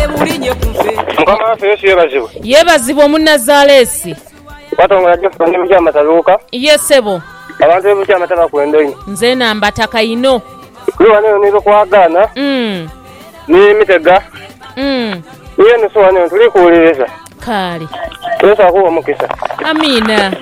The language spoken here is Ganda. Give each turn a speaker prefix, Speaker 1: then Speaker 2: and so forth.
Speaker 1: mukama waffe Yesu yeebazibwe.
Speaker 2: Yeebazibwe omunnazaalesi.
Speaker 1: Batongola Jefferson ne Bukyama Taluuka.
Speaker 2: Ye ssebo.
Speaker 1: Abantu be Bukyama tabakwenda nnyo.
Speaker 2: Nze nambata kayino.
Speaker 1: Kuli wano nizo kwagaana. Ni Mitega. Niyo nusu wano tuli kuwuliriza.
Speaker 2: Kale.
Speaker 1: Yesu akuwa mukisa.
Speaker 2: Amina.